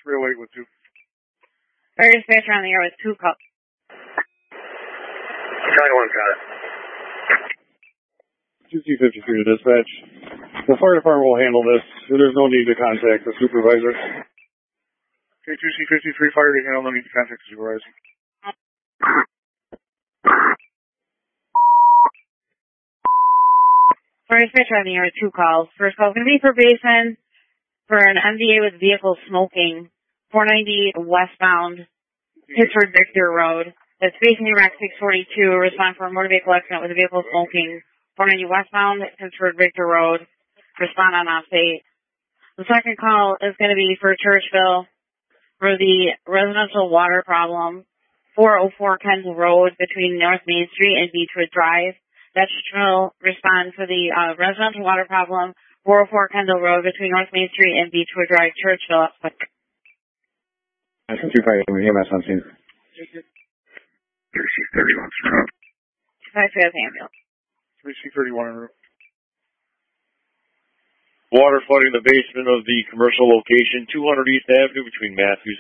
308 with 2. Fire dispatcher on the air with 2 calls. Charlie 1, got it. 2C53 to dispatch. The fire department will handle this. There's no need to contact the supervisor. Okay, 2C53 fire to handle, no need to contact the supervisor. Fire dispatcher on the air with 2 calls. First call is going to be for Basin for an MDA with vehicle smoking. 490 westbound, Pittsford Victor Road. That's Basin Iraq 642. Respond for a motor vehicle accident with a vehicle smoking. 490 westbound, Pittsford Victor Road. Respond on off-state. The second call is going to be for Churchville for the residential water problem. 404 Kendall Road between North Main Street and Beechwood Drive. That will respond for the residential water problem. 404 Kendall Road between North Main Street and Beechwood Drive, Churchville. I think you're fighting with EMS on scene. 3C31. 5 ambulance. 3C31 en route. Water flooding the basement of the commercial location, 200 East Avenue between Matthews